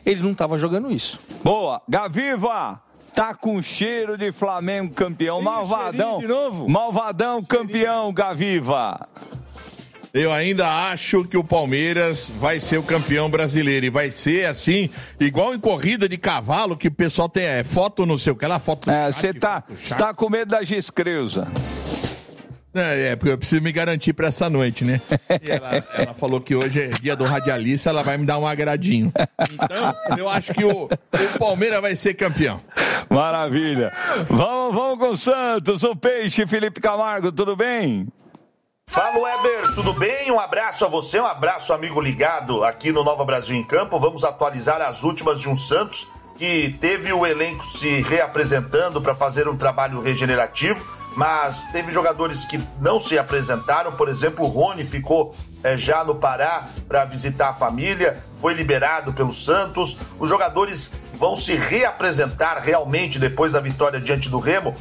ele não estava jogando isso. Boa. Gaviva, tá com cheiro de Flamengo campeão. Malvadão. De novo? Malvadão campeão, Gaviva. Eu ainda acho que o Palmeiras vai ser o campeão brasileiro. E vai ser assim, igual em corrida de cavalo, que o pessoal tem foto no seu... Aquela foto... Você tá com medo da Giscreusa. Porque eu preciso me garantir pra essa noite, né? E ela falou que hoje é dia do radialista, ela vai me dar um agradinho. Então, eu acho que o Palmeiras vai ser campeão. Maravilha. Vamos com o Santos, o Peixe, Felipe Camargo, tudo bem? Fala, Weber, tudo bem? Um abraço a você, um abraço, amigo ligado aqui no Nova Brasil em Campo. Vamos atualizar as últimas de um Santos que teve o elenco se reapresentando para fazer um trabalho regenerativo, mas teve jogadores que não se apresentaram. Por exemplo, o Rony ficou já no Pará para visitar a família, foi liberado pelo Santos. Os jogadores vão se reapresentar realmente depois da vitória diante do Remo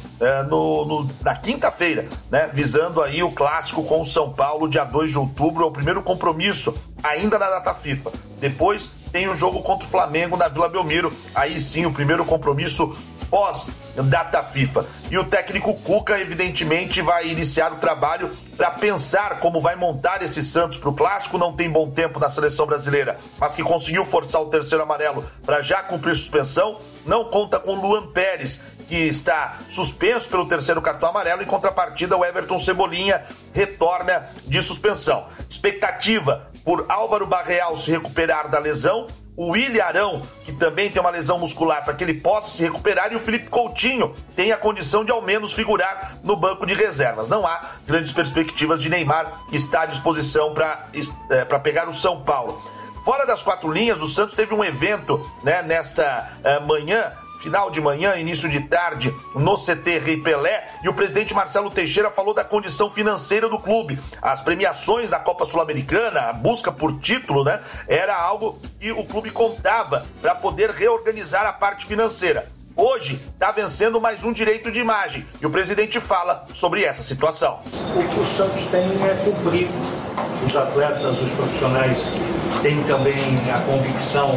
na quinta-feira, né? Visando aí o clássico com o São Paulo, dia 2 de outubro, é o primeiro compromisso ainda na data FIFA. Depois tem o jogo contra o Flamengo na Vila Belmiro, aí sim o primeiro compromisso pós-data FIFA. E o técnico Cuca, evidentemente, vai iniciar o trabalho para pensar como vai montar esse Santos para o Clássico. Não tem bom tempo na seleção brasileira, mas que conseguiu forçar o terceiro amarelo para já cumprir suspensão. Não conta com Luan Pérez, que está suspenso pelo terceiro cartão amarelo. Em contrapartida, o Everton Cebolinha retorna de suspensão. Expectativa por Álvaro Barreal se recuperar da lesão, o William Arão, que também tem uma lesão muscular, para que ele possa se recuperar, e o Felipe Coutinho tem a condição de ao menos figurar no banco de reservas. Não há grandes perspectivas de Neymar estar à disposição para pegar o São Paulo. Fora das quatro linhas, o Santos teve um evento, né, nesta manhã, final de manhã, início de tarde, no CT Rei Pelé, e o presidente Marcelo Teixeira falou da condição financeira do clube. As premiações da Copa Sul-Americana, a busca por título, né, era algo que o clube contava para poder reorganizar a parte financeira. Hoje está vencendo mais um direito de imagem, e o presidente fala sobre essa situação. O que o Santos tem é cumprir. Os atletas, os profissionais têm também a convicção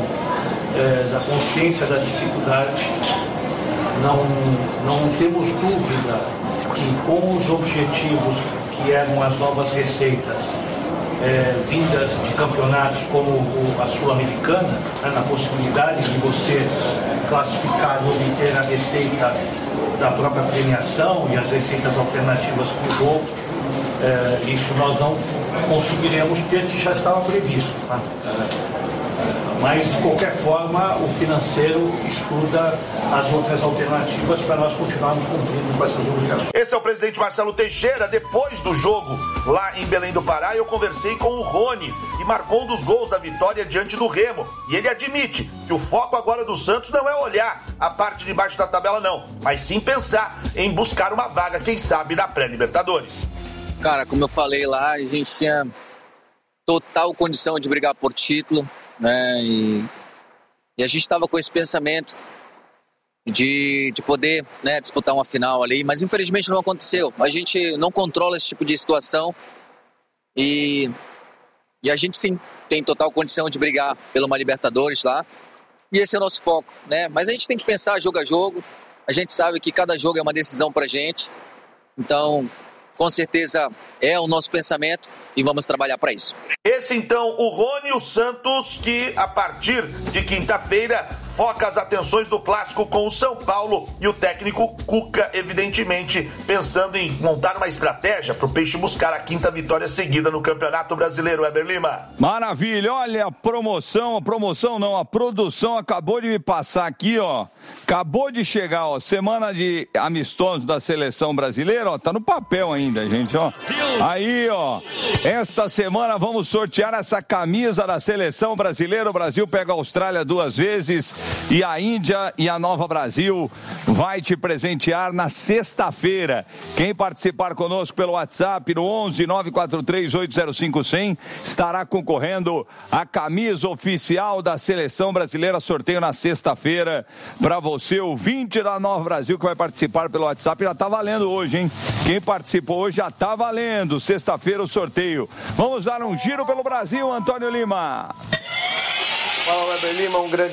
da consciência da dificuldade. Não temos dúvida que com os objetivos que eram as novas receitas vindas de campeonatos como a Sul-Americana, na possibilidade de você classificar e obter a receita da própria premiação e as receitas alternativas para o jogo, isso nós não conseguiremos ter, que já estava previsto. Tá? Mas, de qualquer forma, o financeiro estuda as outras alternativas para nós continuarmos cumprindo com essas obrigações. Esse é o presidente Marcelo Teixeira. Depois do jogo lá em Belém do Pará, eu conversei com o Rony, que marcou um dos gols da vitória diante do Remo. E ele admite que o foco agora do Santos não é olhar a parte de baixo da tabela, não, mas sim pensar em buscar uma vaga, quem sabe, na pré-Libertadores. Cara, como eu falei lá, a gente tinha total condição de brigar por título, né? E a gente estava com esse pensamento de poder, né, disputar uma final ali, mas infelizmente não aconteceu. A gente não controla esse tipo de situação e a gente sim tem total condição de brigar pela uma Libertadores lá, e esse é o nosso foco, né? Mas a gente tem que pensar jogo a jogo. A gente sabe que cada jogo é uma decisão pra gente, então com certeza é o nosso pensamento e vamos trabalhar para isso. Esse então, o Rony, o Santos, que a partir de quinta-feira foca as atenções do clássico com o São Paulo, e o técnico Cuca, evidentemente, pensando em montar uma estratégia para o Peixe buscar a quinta vitória seguida no Campeonato Brasileiro. Weber Lima. Maravilha, olha a produção acabou de me passar aqui, ó, acabou de chegar, ó, semana de amistosos da Seleção Brasileira, ó, tá no papel ainda, gente, ó, aí, ó, esta semana vamos sortear essa camisa da Seleção Brasileira. O Brasil pega a Austrália 2 vezes, e a Índia e a Nova Brasil vai te presentear na sexta-feira. Quem participar conosco pelo WhatsApp no 11 943 805 100 estará concorrendo a camisa oficial da Seleção Brasileira. Sorteio na sexta-feira para você, ouvinte da Nova Brasil, que vai participar pelo WhatsApp. Já tá valendo hoje, hein? Quem participou hoje já tá valendo. Sexta-feira o sorteio. Vamos dar um giro pelo Brasil, Antônio Lima. Fala, Weber Lima, um grande